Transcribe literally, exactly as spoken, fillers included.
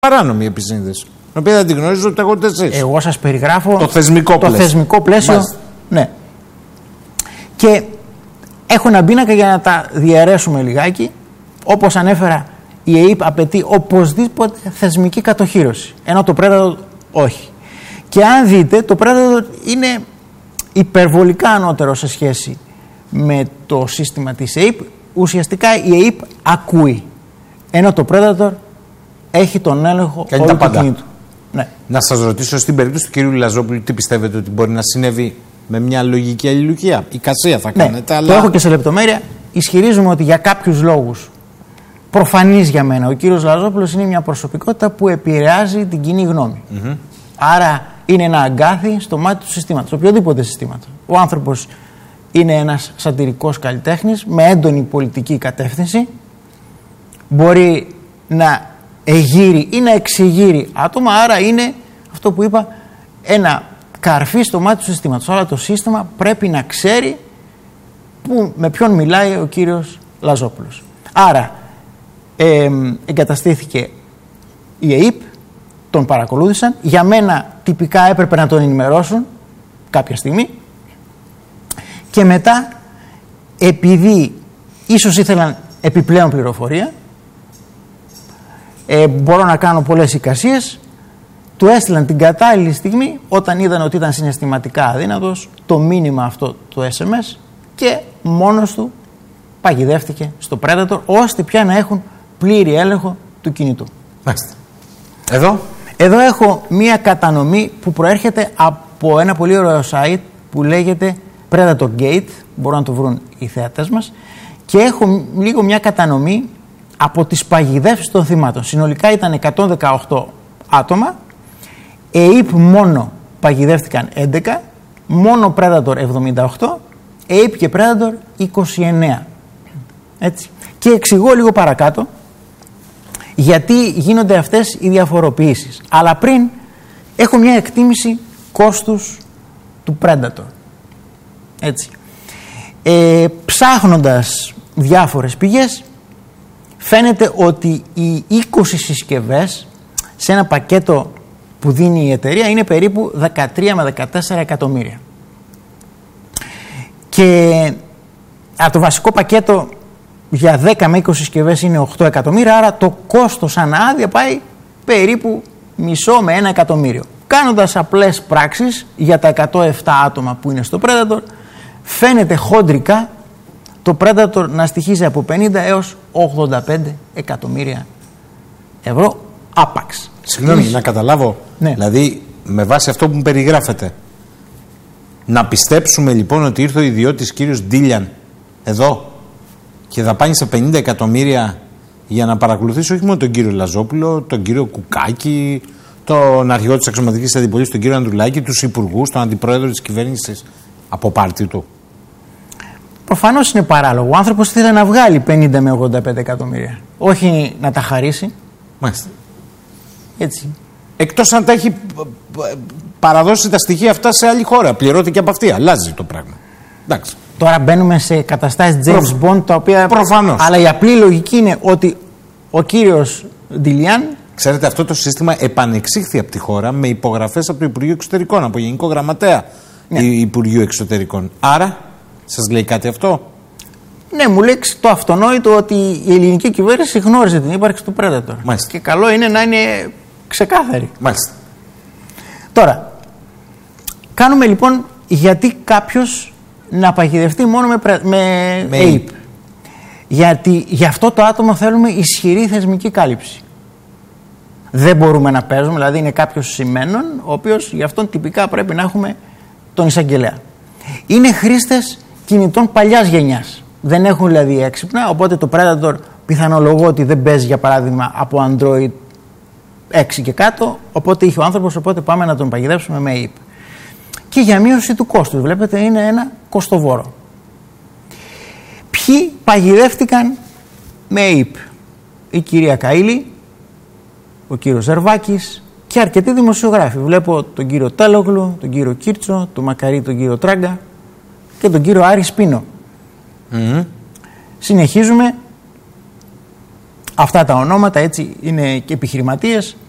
παράνομη επισύνδεση. Την οποία δεν την γνωρίζω ούτε εγώ ούτε εσείς. Εγώ σας περιγράφω το θεσμικό το πλαίσιο. Θεσμικό πλαίσιο. Ναι. Και έχω ένα πίνακα για να τα διαιρέσουμε λιγάκι. Όπως ανέφερα, η ΕΕΠ απαιτεί οπωσδήποτε θεσμική κατοχύρωση. Ενώ το Predator όχι. Και αν δείτε, το Predator είναι υπερβολικά ανώτερο σε σχέση με το σύστημα της ΕΕΠ. Ουσιαστικά η ΕΕΠ ακούει. Ενώ το Predator έχει τον έλεγχο κάνει όλου τα του κινήτου. Ναι. Να σας ρωτήσω, στην περίπτωση του κυρίου Λαζόπουλου, τι πιστεύετε ότι μπορεί να συνέβη με μια λογική αλληλουχία? Εικασία θα κάνετε, ναι, αλλά... Το έχω και σε λεπτομέρεια. Ισχυρίζουμε ότι για κάποιους λόγους, προφανής για μένα, ο κύριος Λαζόπουλος είναι μια προσωπικότητα που επηρεάζει την κοινή γνώμη. Mm-hmm. Άρα είναι ένα αγκάθι στο μάτι του συστήματος, οποιοδήποτε συστήματος. Ο άνθρωπος είναι ένας σατυρικός καλλιτέχνης με έντονη πολιτική κατεύθυνση. Μπορεί να εγείρει ή να εξηγείρει άτομα, άρα είναι αυτό που είπα, ένα καρφί στο μάτι του συστήματος. Αλλά το σύστημα πρέπει να ξέρει που, με ποιον μιλάει ο κύριος Λαζόπουλος. Άρα ε, εγκαταστήθηκε η ΕΕΠ, τον παρακολούθησαν. Για μένα τυπικά έπρεπε να τον ενημερώσουν κάποια στιγμή. Και μετά, επειδή ίσως ήθελαν επιπλέον πληροφορία, ε, μπορώ να κάνω πολλές εικασίες, του έστειλαν την κατάλληλη στιγμή, όταν είδαν ότι ήταν συναισθηματικά αδύνατος, το μήνυμα αυτό, το ες εμ ες, και μόνος του παγιδεύτηκε στο Predator, ώστε πια να έχουν πλήρη έλεγχο του κινητού. Μάλιστα. Εδώ. Εδώ έχω μία κατανομή που προέρχεται από ένα πολύ ωραίο site που λέγεται Predator Gate, μπορούν να το βρουν οι θεατές μας, και έχω λίγο μια κατανομή από τις παγιδεύσεις των θυμάτων. Συνολικά ήταν εκατόν δεκαοκτώ άτομα, ΕΕΠ μόνο παγιδεύτηκαν έντεκα, μόνο Predator εβδομήντα οκτώ, ΕΕΠ και Predator είκοσι εννέα. Έτσι. Και εξηγώ λίγο παρακάτω γιατί γίνονται αυτές οι διαφοροποιήσεις. Αλλά πριν έχω μια εκτίμηση κόστους του Predator. Έτσι. Ε, ψάχνοντας διάφορες πηγές, φαίνεται ότι οι είκοσι συσκευές σε ένα πακέτο που δίνει η εταιρεία είναι περίπου δεκατρία με δεκατέσσερα εκατομμύρια. Και α, το βασικό πακέτο για δέκα με είκοσι συσκευές είναι οκτώ εκατομμύρια, άρα το κόστος ανά άδεια πάει περίπου μισό με ένα εκατομμύριο. Κάνοντας απλές πράξεις για τα εκατόν επτά άτομα που είναι στο Predator, φαίνεται χοντρικά το Predator να στοιχίζει από πενήντα έως ογδόντα πέντε εκατομμύρια ευρώ άπαξ. Συγγνώμη, να καταλάβω, ναι. Δηλαδή με βάση αυτό που μου περιγράφετε, να πιστέψουμε λοιπόν ότι ήρθε ο ιδιώτης κύριος Ντίλιαν εδώ και δαπάνησε πενήντα εκατομμύρια για να παρακολουθήσει όχι μόνο τον κύριο Λαζόπουλο, τον κύριο Κουκάκη, τον αρχηγό της αξιωματικής αντιπολίτευσης, τον κύριο Ανδρουλάκη, τους υπουργούς, τον αντιπρόεδρο της κυβέρνησης από πάρτι του? Προφανώς είναι παράλογο. Ο άνθρωπος θέλει να βγάλει πενήντα με ογδόντα πέντε εκατομμύρια, όχι να τα χαρίσει. Μάλιστα. Έτσι. Εκτός αν τα έχει παραδώσει τα στοιχεία αυτά σε άλλη χώρα. Πληρώθηκε από αυτή. Αλλάζει το πράγμα. Εντάξει. Τώρα μπαίνουμε σε καταστάσεις James Προφ... Bond, τα οποία... Προφανώς. Αλλά η απλή λογική είναι ότι ο κύριος Ντιλιάν... Ξέρετε, αυτό το σύστημα επανεξήχθη από τη χώρα με υπογραφές από το Υπουργείο Εξωτερικών, από Γενικό Γραμματέα ναι. Υπουργείου Εξωτερικών. Άρα, σας λέει κάτι αυτό? Ναι, μου λέει το αυτονόητο ότι η ελληνική κυβέρνηση γνώριζε την ύπαρξη του Predator. Μάλιστα. Και καλό είναι να είναι ξεκάθαρη. Μάλιστα. Τώρα, κάνουμε λοιπόν γιατί κάποιος να παγιδευτεί μόνο με, με, με ΕΕΠ. Γιατί για αυτό το άτομο θέλουμε ισχυρή θεσμική κάλυψη. Δεν μπορούμε να παίζουμε, δηλαδή είναι κάποιος σημαίνον, ο οποίος γι' αυτόν τυπικά πρέπει να έχουμε τον εισαγγελέα. Είναι χρήστες κινητών παλιάς γενιάς. Δεν έχουν δηλαδή έξυπνα, οπότε το Predator πιθανολογώ ότι δεν παίζει για παράδειγμα από Android έξι και κάτω, οπότε είχε ο άνθρωπος, οπότε πάμε να τον παγιδεύσουμε με ΕΕΠ. Και για μείωση του κόστους, βλέπετε είναι ένα κοστοβόρο. Ποιοι παγιδεύτηκαν με ΕΕΠ? Η κυρία Καΐλη, ο κύριος Ζερβάκης και αρκετοί δημοσιογράφοι. Βλέπω τον κύριο Τέλογλου, τον κύριο Κίρτσο, τον Μακαρί, τον κύριο Τράγκα και τον κύριο Άρη Σπίνο. Mm-hmm. Συνεχίζουμε. Αυτά τα ονόματα έτσι είναι και επιχειρηματίες.